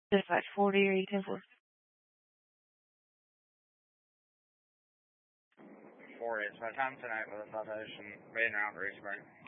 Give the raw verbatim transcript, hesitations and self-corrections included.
Dispatch forty, are you ten four? four is my time tonight with a citation, main route, Reedsburg.